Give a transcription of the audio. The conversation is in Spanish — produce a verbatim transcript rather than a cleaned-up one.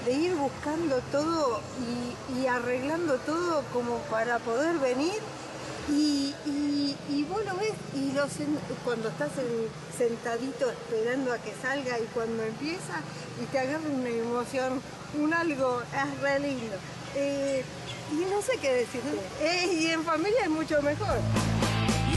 de ir buscando todo y, y arreglando todo como para poder venir. Y, y, y vos lo ves y lo sen- cuando estás en- sentadito esperando a que salga y cuando empieza y te agarra una emoción, un algo, es re lindo. Eh, y no sé qué decirte. Eh, y en familia es mucho mejor.